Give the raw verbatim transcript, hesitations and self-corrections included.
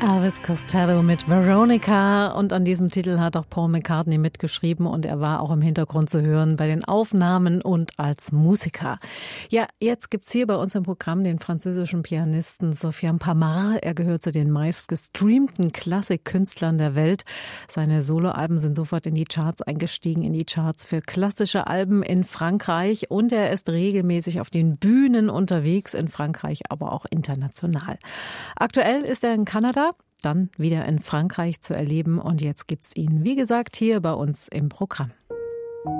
Elvis Costello mit Veronica, und an diesem Titel hat auch Paul McCartney mitgeschrieben und er war auch im Hintergrund zu hören bei den Aufnahmen und als Musiker. Ja, jetzt gibt's hier bei uns im Programm den französischen Pianisten Sofiane Pamart. Er gehört zu den meistgestreamten Klassikkünstlern der Welt. Seine Soloalben sind sofort in die Charts eingestiegen, in die Charts für klassische Alben in Frankreich, und er ist regelmäßig auf den Bühnen unterwegs in Frankreich, aber auch international. Aktuell ist er in Kanada, dann wieder in Frankreich zu erleben, und jetzt gibt's ihn, wie gesagt, hier bei uns im Programm.